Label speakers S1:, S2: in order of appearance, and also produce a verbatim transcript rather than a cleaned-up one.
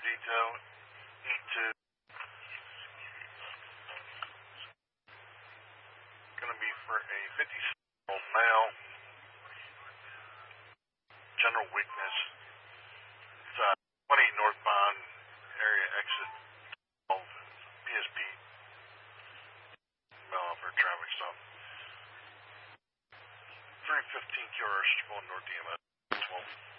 S1: detail. E two. Going to be for a fifty-year-old male. General weakness. It's uh, twenty northbound area exit of P S P. Well, for traffic stop. three fifteen Q R S going north E M S twelve.